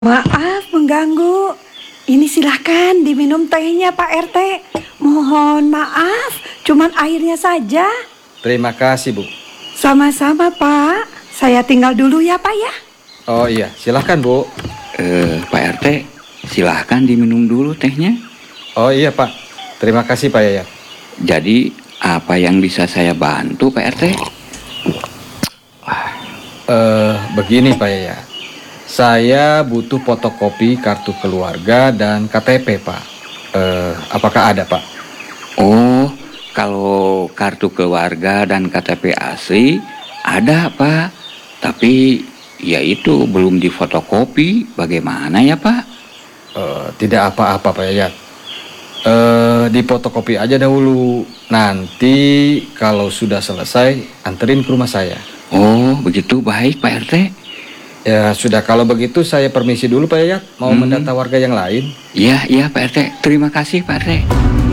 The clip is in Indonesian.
Maaf mengganggu. Ini silahkan diminum tehnya Pak RT. Mohon maaf, cuman airnya saja. Terima kasih, Bu. Sama-sama Pak. Saya tinggal dulu ya Pak ya. Oh iya, silahkan, Bu. Pak RT, silahkan diminum dulu tehnya. Oh iya, Pak. Terima kasih, Pak Yayat. Jadi, apa yang bisa saya bantu, Pak RT? Begini, Pak Yayat. Saya butuh fotokopi kartu keluarga dan KTP, Pak. Apakah ada, Pak? Oh, kalau kartu keluarga dan KTP asli ada, Pak. Tapi ya itu belum difotokopi. Bagaimana ya, Pak? Tidak apa-apa, Pak Yayat. Di fotokopi aja dahulu. Nanti kalau sudah selesai, anterin ke rumah saya. Oh, begitu baik, Pak RT. Ya sudah, kalau begitu saya permisi dulu, Pak Yayat. Mau mendata warga yang lain. Iya, Pak RT. Terima kasih, Pak RT.